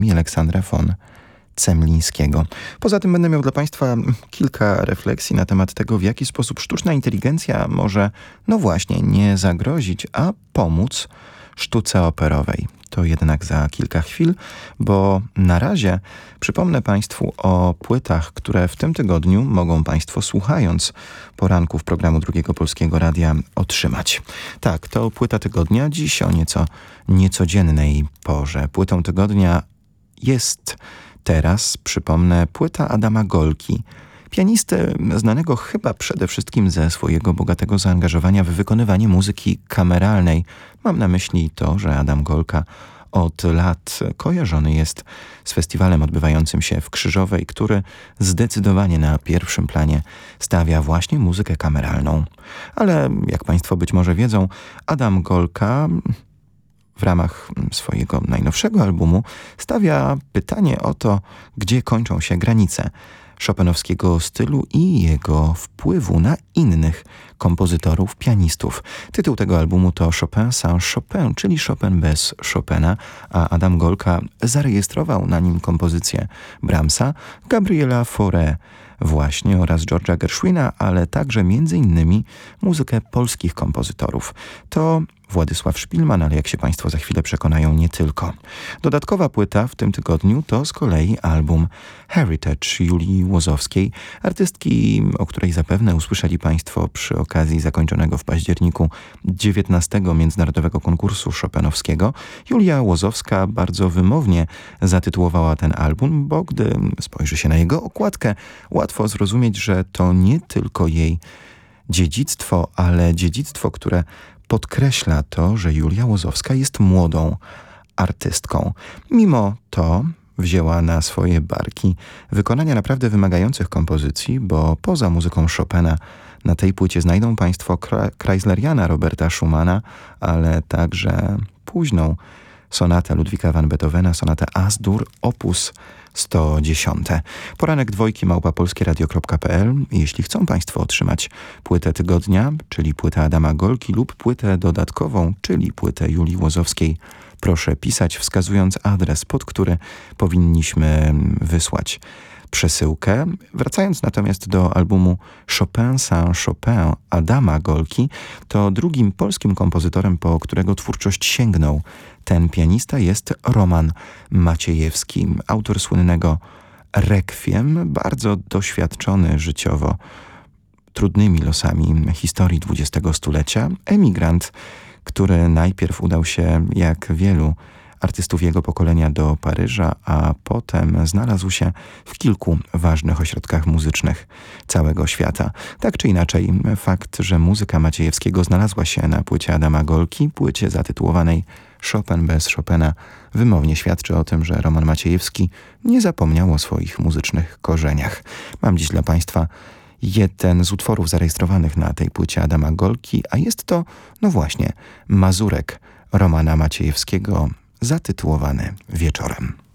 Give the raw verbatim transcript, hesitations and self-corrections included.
i Aleksandra von Cemlińskiego. Poza tym będę miał dla Państwa kilka refleksji na temat tego, w jaki sposób sztuczna inteligencja może, no właśnie, nie zagrozić, a pomóc sztuce operowej. To jednak za kilka chwil, bo na razie przypomnę Państwu o płytach, które w tym tygodniu mogą Państwo, słuchając poranków programu Drugiego Polskiego Radia, otrzymać. Tak, to płyta tygodnia, dziś o nieco niecodziennej porze. Płytą tygodnia jest teraz, przypomnę, płyta Adama Golki, pianisty znanego chyba przede wszystkim ze swojego bogatego zaangażowania w wykonywanie muzyki kameralnej. Mam na myśli to, że Adam Golka od lat kojarzony jest z festiwalem odbywającym się w Krzyżowej, który zdecydowanie na pierwszym planie stawia właśnie muzykę kameralną. Ale jak Państwo być może wiedzą, Adam Golka w ramach swojego najnowszego albumu stawia pytanie o to, gdzie kończą się granice chopinowskiego stylu i jego wpływu na innych kompozytorów, pianistów. Tytuł tego albumu to Chopin sans Chopin, czyli Chopin bez Chopina, a Adam Golka zarejestrował na nim kompozycje Brahmsa, Gabriela Fauré właśnie oraz George'a Gershwina, ale także między innymi muzykę polskich kompozytorów. To Władysław Szpilman, ale jak się Państwo za chwilę przekonają, nie tylko. Dodatkowa płyta w tym tygodniu to z kolei album Heritage Julii Łozowskiej, artystki, o której zapewne usłyszeli Państwo przy okazji zakończonego w październiku dziewiętnastego Międzynarodowego Konkursu Chopinowskiego. Julia Łozowska bardzo wymownie zatytułowała ten album, bo gdy spojrzy się na jego okładkę, łatwo zrozumieć, że to nie tylko jej dziedzictwo, ale dziedzictwo, które podkreśla to, że Julia Łozowska jest młodą artystką. Mimo to wzięła na swoje barki wykonania naprawdę wymagających kompozycji, bo poza muzyką Chopina na tej płycie znajdą Państwo Kreisleriana Roberta Schumana, ale także późną sonatę Ludwika van Beethovena, sonatę As-Dur, opus sto dziesięć. Poranek dwojki małpa polskieradio kropka p l. Jeśli chcą Państwo otrzymać płytę tygodnia, czyli płytę Adama Golki lub płytę dodatkową, czyli płytę Julii Łozowskiej, proszę pisać, wskazując adres, pod który powinniśmy wysłać przesyłkę. Wracając natomiast do albumu Chopin sans Chopin Adama Golki, to drugim polskim kompozytorem, po którego twórczość sięgnął ten pianista, jest Roman Maciejewski, autor słynnego Requiem, bardzo doświadczony życiowo trudnymi losami historii dwudziestego stulecia, emigrant, który najpierw udał się, jak wielu artystów jego pokolenia, do Paryża, a potem znalazł się w kilku ważnych ośrodkach muzycznych całego świata. Tak czy inaczej, fakt, że muzyka Maciejewskiego znalazła się na płycie Adama Golki, płycie zatytułowanej Chopin bez Chopina, wymownie świadczy o tym, że Roman Maciejewski nie zapomniał o swoich muzycznych korzeniach. Mam dziś dla Państwa jeden z utworów zarejestrowanych na tej płycie Adama Golki, a jest to, no właśnie, mazurek Romana Maciejewskiego, zatytułowany Wieczorem.